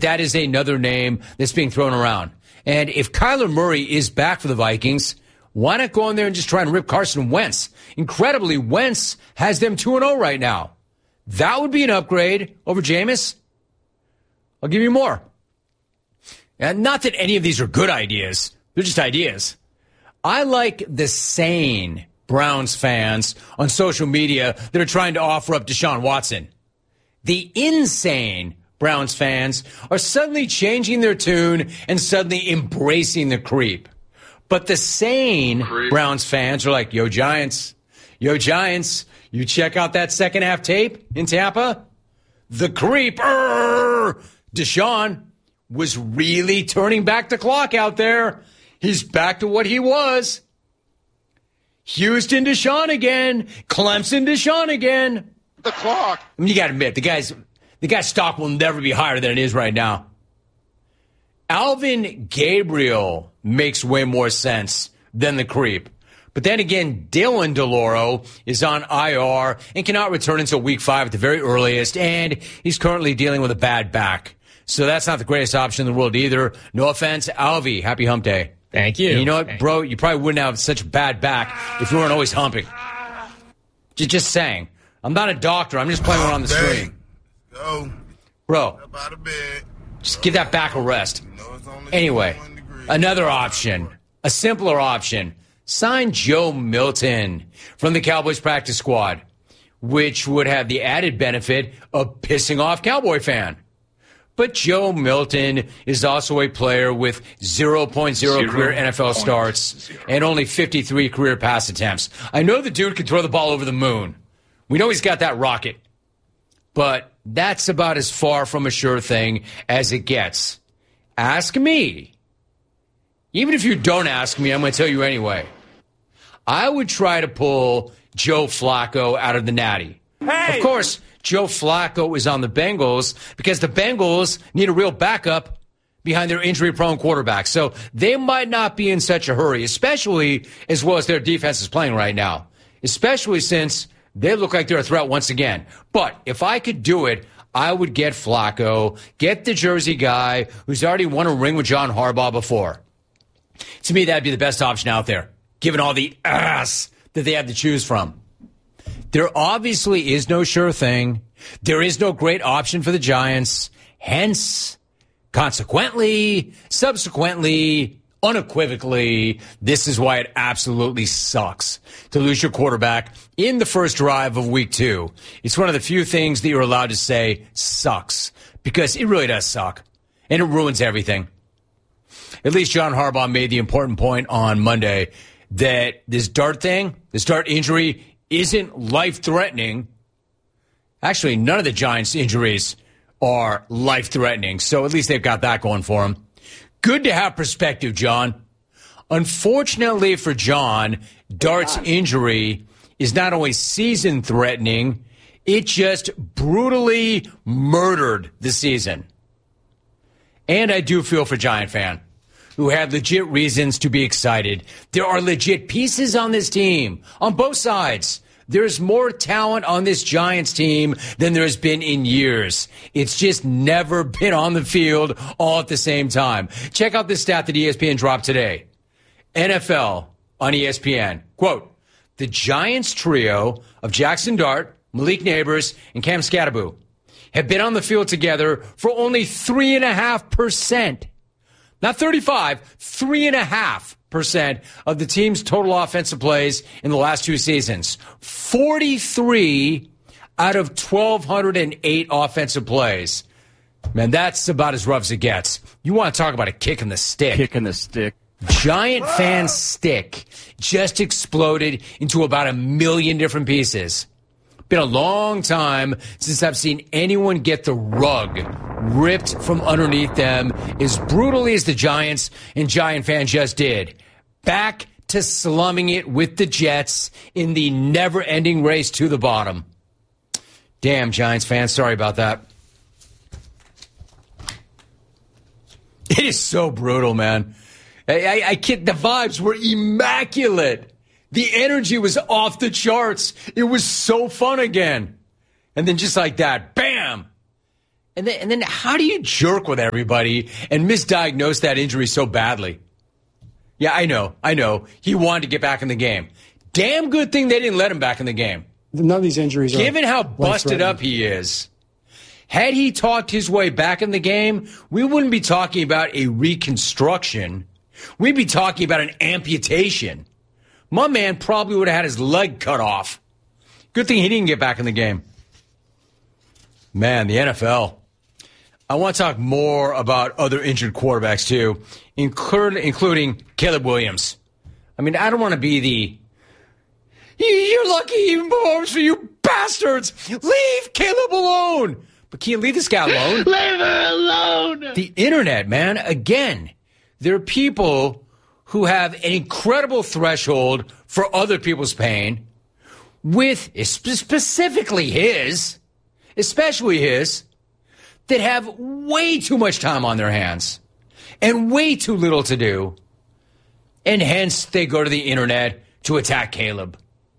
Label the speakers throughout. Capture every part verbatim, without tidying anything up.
Speaker 1: but that is another name that's being thrown around. And if Kyler Murray is back for the Vikings, why not go in there and just try and rip Carson Wentz? Incredibly, Wentz has them two and oh right now. That would be an upgrade over Jameis. I'll give you more. And not that any of these are good ideas. They're just ideas. I like the sane Browns fans on social media that are trying to offer up Deshaun Watson. The insane Browns fans are suddenly changing their tune and suddenly embracing the creep. But the sane creep. Browns fans are like, yo, Giants, yo, Giants, you check out that second half tape in Tampa? The creeper, Deshaun, was really turning back the clock out there. He's back to what he was. Houston Deshaun again. Clemson Deshaun again.
Speaker 2: The clock.
Speaker 1: I mean, you got to admit, the guy's the guy's stock will never be higher than it is right now. Alvin Gabriel makes way more sense than the creep. But then again, Dylan DeLauro is on I R and cannot return until week five at the very earliest, and he's currently dealing with a bad back. So that's not the greatest option in the world either. No offense, Alvy. Happy hump day.
Speaker 3: Thank you.
Speaker 1: And you know what,
Speaker 3: Thank
Speaker 1: bro? You probably wouldn't have such a bad back if you weren't always humping. Just, just saying. I'm not a doctor. I'm just playing one on the screen.
Speaker 4: Go.
Speaker 1: Bro,
Speaker 4: Out of bed.
Speaker 1: just give that back a rest.
Speaker 4: You know it's only
Speaker 1: Anyway,
Speaker 4: twenty-one degrees.
Speaker 1: another option, a simpler option. Sign Joe Milton from the Cowboys practice squad, which would have the added benefit of pissing off Cowboy fan. But Joe Milton is also a player with zero point zero
Speaker 2: Zero
Speaker 1: career N F L starts
Speaker 2: zero.
Speaker 1: and only fifty-three career pass attempts. I know the dude can throw the ball over the moon. We know he's got that rocket. But that's about as far from a sure thing as it gets. Ask me. Even if you don't ask me, I'm going to tell you anyway. I would try to pull Joe Flacco out of the natty. Hey! Of course, Joe Flacco is on the Bengals because the Bengals need a real backup behind their injury-prone quarterback. So they might not be in such a hurry, especially as well as their defense is playing right now, especially since they look like they're a threat once again. But if I could do it, I would get Flacco, get the Jersey guy who's already won a ring with John Harbaugh before. To me, that'd be the best option out there, given all the ass that they have to choose from. There obviously is no sure thing. There is no great option for the Giants. Hence, consequently, subsequently, unequivocally, this is why it absolutely sucks to lose your quarterback in the first drive of week two. It's one of the few things that you're allowed to say sucks, because it really does suck, and it ruins everything. At least John Harbaugh made the important point on Monday that this dart thing, this dart injury, isn't life-threatening. Actually, none of the Giants' injuries are life-threatening, so at least they've got that going for them. Good to have perspective, John. Unfortunately for John, Dart's injury is not only season-threatening, it just brutally murdered the season. And I do feel for Giant fan, who had legit reasons to be excited. There are legit pieces on this team, on both sides. There's more talent on this Giants team than there has been in years. It's just never been on the field all at the same time. Check out this stat that E S P N dropped today. N F L on E S P N. Quote, the Giants trio of Jackson Dart, Malik Neighbors, and Cam Scatterbo have been on the field together for only three and a half percent. Not thirty-five, three and a half percent of the team's total offensive plays in the last two seasons. forty-three out of one thousand two hundred eight offensive plays. Man, that's about as rough as it gets. You want to talk about a kick in the stick.
Speaker 3: Kick in the stick.
Speaker 1: Giant fan stick just exploded into about a million different pieces. Been a long time since I've seen anyone get the rug ripped from underneath them as brutally as the Giants and Giant fan just did. Back to slumming it with the Jets in the never-ending race to the bottom. Damn, Giants fans, sorry about that. It is so brutal, man. I, I, I kid, the vibes were immaculate. The energy was off the charts. It was so fun again. And then just like that, bam! And then, and then how do you jerk with everybody and misdiagnose that injury so badly? Yeah, I know. I know. He wanted to get back in the game. Damn good thing they didn't let him back in the game.
Speaker 2: None of these injuries are
Speaker 1: Given how busted up he is, had he talked his way back in the game, we wouldn't be talking about a reconstruction. We'd be talking about an amputation. My man probably would have had his leg cut off. Good thing he didn't get back in the game. Man, the N F L. I want to talk more about other injured quarterbacks, too, including Caleb Williams. I mean, I don't want to be the, you're lucky he even performs for you bastards. Leave Caleb alone. But can you leave this guy alone?
Speaker 3: Leave her alone.
Speaker 1: The internet, man, again, there are people who have an incredible threshold for other people's pain, with specifically his, especially his, that have way too much time on their hands and way too little to do. And hence they go to the internet to attack Caleb.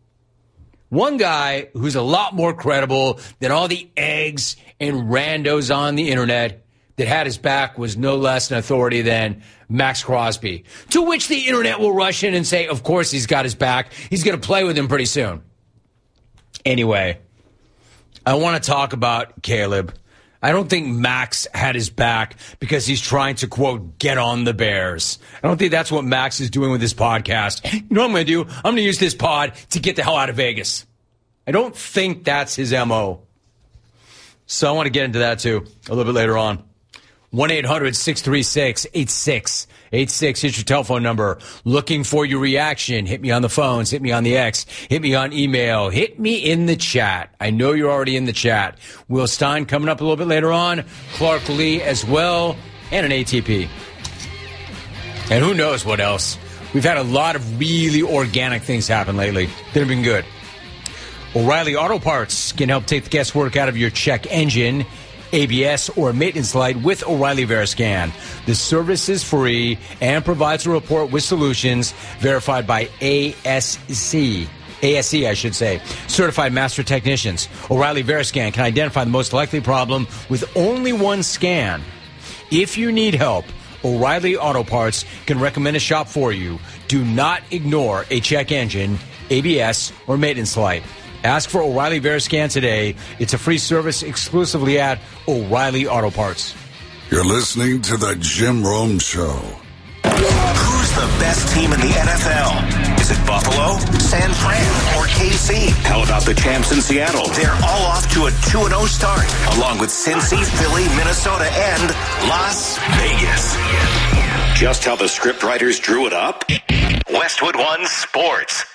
Speaker 1: One guy who's a lot more credible than all the eggs and randos on the internet that had his back was no less an authority than Max Crosby. To which the internet will rush in and say, of course he's got his back. He's going to play with him pretty soon. Anyway, I want to talk about Caleb. I don't think Max had his back because he's trying to, quote, get on the Bears. I don't think that's what Max is doing with this podcast. You know what I'm going to do? I'm going to use this pod to get the hell out of Vegas. I don't think that's his M O. So I want to get into that, too, a little bit later on. one eight hundred six three six eight six eight six is your telephone number. Looking for your reaction. Hit me on the phones. Hit me on the X. Hit me on email. Hit me in the chat. I know you're already in the chat. Will Stein coming up a little bit later on. Clark Lee as well. And an A T P. And who knows what else. We've had a lot of really organic things happen lately that have been good. O'Reilly Auto Parts can help take the guesswork out of your check engine, A B S, or maintenance light with O'Reilly Veriscan. The service is free and provides a report with solutions verified by A S C. A S C, I should say. Certified master technicians. O'Reilly Veriscan can identify the most likely problem with only one scan. If you need help, O'Reilly Auto Parts can recommend a shop for you. Do not ignore a check engine, A B S, or maintenance light. Ask for O'Reilly Veriscan today. It's a free service exclusively at O'Reilly Auto Parts.
Speaker 4: You're listening to the Jim Rome Show.
Speaker 5: Who's the best team in the N F L? Is it Buffalo, San Fran, or K C? How about the champs in Seattle? They're all off to a two and oh start, along with Cincy, Philly, Minnesota, and Las Vegas. Just how the scriptwriters drew it up? Westwood One Sports.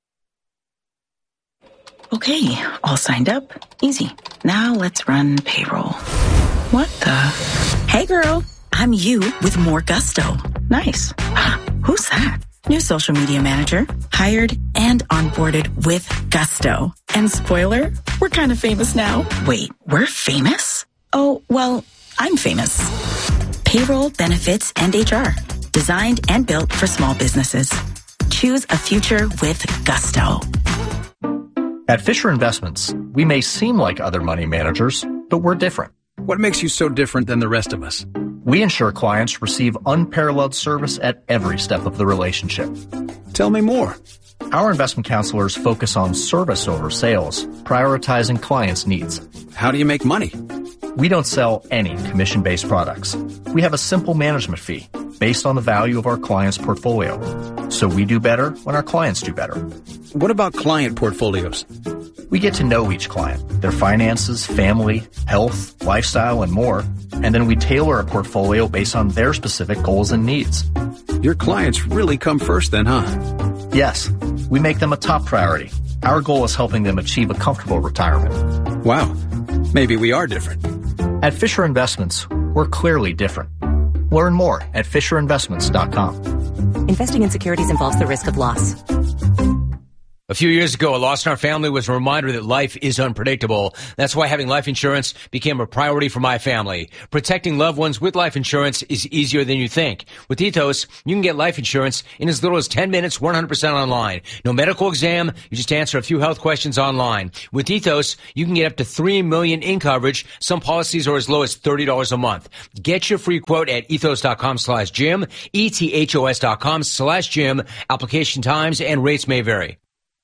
Speaker 6: Okay, all signed up. Easy. Now let's run payroll. What the? Hey girl, I'm you with more gusto. Nice. Who's that? New social media manager. Hired and onboarded with gusto. And spoiler, we're kind of famous now. Wait, we're famous? Oh, well, I'm famous. Payroll, benefits, and H R. Designed and built for small businesses. Choose a future with gusto.
Speaker 7: At Fisher Investments, we may seem like other money managers, but we're different.
Speaker 8: What makes you so different than the rest of us?
Speaker 7: We ensure clients receive unparalleled service at every step of the relationship.
Speaker 8: Tell me more.
Speaker 7: Our investment counselors focus on service over sales, prioritizing clients' needs.
Speaker 8: How do you make money?
Speaker 7: We don't sell any commission-based products. We have a simple management fee based on the value of our client's portfolio. So we do better when our clients do better.
Speaker 8: What about client portfolios?
Speaker 7: We get to know each client, their finances, family, health, lifestyle, and more, and then we tailor a portfolio based on their specific goals and needs.
Speaker 8: Your clients really come first then, huh?
Speaker 7: Yes, we make them a top priority. Our goal is helping them achieve a comfortable retirement.
Speaker 8: Wow, maybe we are different.
Speaker 7: At Fisher Investments, we're clearly different. Learn more at fisher investments dot com.
Speaker 9: Investing in securities involves the risk of loss.
Speaker 1: A few years ago, a loss in our family was a reminder that life is unpredictable. That's why having life insurance became a priority for my family. Protecting loved ones with life insurance is easier than you think. With Ethos, you can get life insurance in as little as ten minutes, one hundred percent online. No medical exam, you just answer a few health questions online. With Ethos, you can get up to three million dollars in coverage. Some policies are as low as thirty dollars a month. Get your free quote at ethos.com slash Jim, E-T-H-O-S dot com slash Jim. Application times and rates may vary.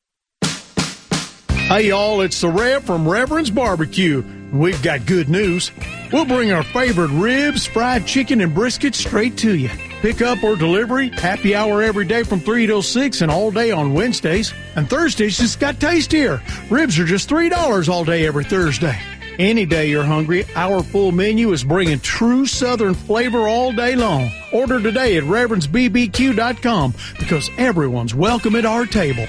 Speaker 2: Hey, y'all, it's the Rev from Reverend's Barbecue. We've got good news. We'll bring our favorite ribs, fried chicken, and brisket straight to you. Pick up or delivery, happy hour every day from three till six and all day on Wednesdays. And Thursdays just got tastier. Ribs are just three dollars all day every Thursday. Any day you're hungry, our full menu is bringing true Southern flavor all day long. Order today at reverends b b q dot com because everyone's welcome at our table.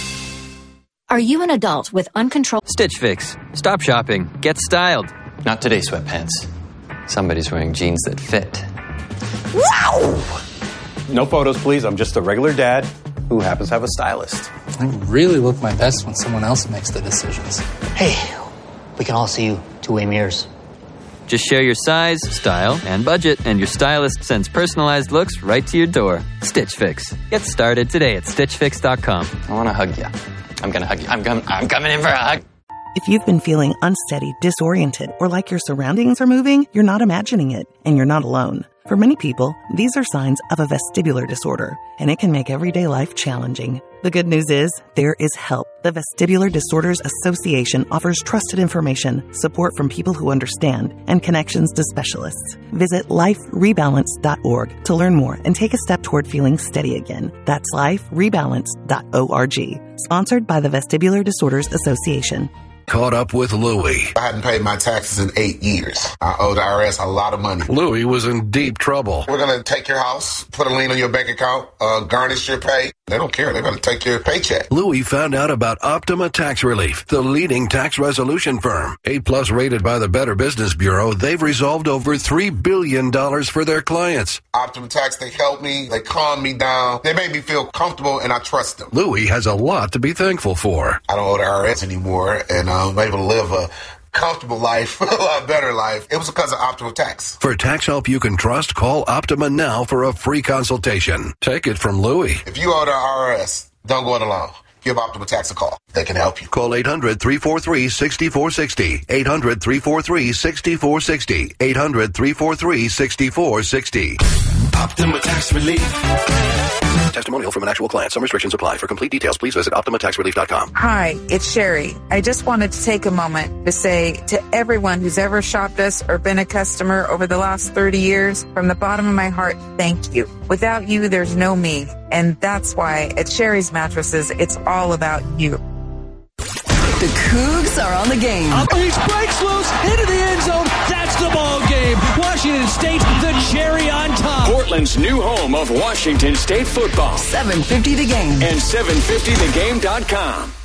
Speaker 9: Are you an adult with uncontrolled...
Speaker 10: Stitch Fix. Stop shopping. Get styled.
Speaker 11: Not today, sweatpants. Somebody's wearing jeans that fit. Wow!
Speaker 12: No photos, please. I'm just a regular dad who happens to have a stylist.
Speaker 13: I really look my best when someone else makes the decisions.
Speaker 14: Hey, we can all see you two-way mirrors.
Speaker 10: Just share your size, style, and budget, and your stylist sends personalized looks right to your door. Stitch Fix. Get started today at stitch fix dot com.
Speaker 11: I want to hug you. I'm going to hug you. I'm, com- I'm coming in for a hug.
Speaker 15: If you've been feeling unsteady, disoriented, or like your surroundings are moving, you're not imagining it, and you're not alone. For many people, these are signs of a vestibular disorder, and it can make everyday life challenging. The good news is, there is help. The Vestibular Disorders Association offers trusted information, support from people who understand, and connections to specialists. Visit life rebalance dot org to learn more and take a step toward feeling steady again. That's life rebalance dot org. Sponsored by the Vestibular Disorders Association.
Speaker 4: Caught up with Louie.
Speaker 16: I hadn't paid my taxes in eight years. I owe the I R S a lot of money.
Speaker 4: Louie was in deep trouble.
Speaker 16: We're going to take your house, put a lien on your bank account, uh, garnish your pay. They don't care. They're going to take your paycheck.
Speaker 4: Louie found out about Optima Tax Relief, the leading tax resolution firm. A plus rated by the Better Business Bureau, they've resolved over three billion dollars for their clients.
Speaker 16: Optima Tax, they helped me. They calmed me down. They made me feel comfortable, and I trust them.
Speaker 4: Louie has a lot to be thankful for.
Speaker 16: I don't owe the I R S anymore, and I'm able to live a comfortable life, a lot better life. It was because of Optima Tax.
Speaker 4: For tax help you can trust, call Optima now for a free consultation. Take it from Louie.
Speaker 16: If you owe the I R S, don't go it alone. Give Optima Tax a call. They can help you.
Speaker 4: Call eight hundred, three four three, six four six zero. eight hundred, three four three, six four six zero. eight hundred, three four three, six four six zero.
Speaker 5: Optima Tax Relief.
Speaker 4: Testimonial from an actual client. Some restrictions apply. For complete details, please visit optima tax relief dot com.
Speaker 17: Hi, it's Sherry. I just wanted to take a moment to say to everyone who's ever shopped us or been a customer over the last thirty years, from the bottom of my heart, thank you. Without you, there's no me. And that's why at Sherry's Mattresses, it's all about you.
Speaker 18: The Cougs are on the game.
Speaker 19: He breaks loose into the end zone. That's the ball game. Washington State, the cherry on top.
Speaker 20: Portland's new home of Washington State football.
Speaker 18: seven fifty The Game.
Speaker 20: And seven fifty the game dot com.